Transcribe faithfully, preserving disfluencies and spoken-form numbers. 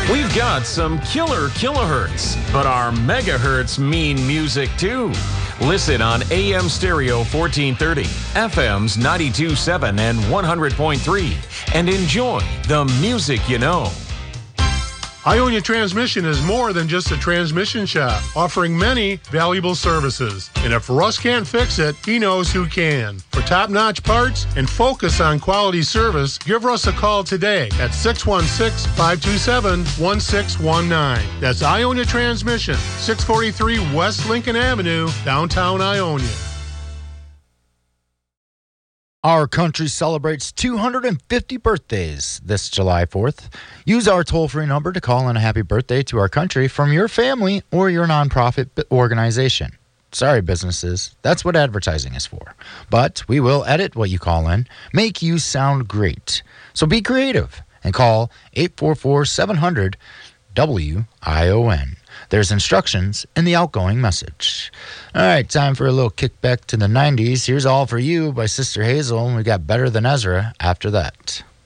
We've got some killer kilohertz, but our megahertz mean music too. Listen on A M Stereo fourteen thirty, F M's ninety-two point seven and one hundred point three, and enjoy the music you know. Ionia Transmission is more than just a transmission shop, offering many valuable services. And if Russ can't fix it, he knows who can. For top-notch parts and focus on quality service, give Russ a call today at six one six, five two seven, one six one nine. That's Ionia Transmission, six forty-three West Lincoln Avenue, downtown Ionia. Our country celebrates two hundred fifty birthdays this July fourth. Use our toll-free number to call in a happy birthday to our country from your family or your nonprofit organization. Sorry, businesses, that's what advertising is for. But we will edit what you call in, make you sound great. So be creative and call eight four four, seven hundred, W I O N. There's instructions in the outgoing message. All right, time for a little kickback to the nineties. Here's All For You by Sister Hazel, and we got Better Than Ezra after that.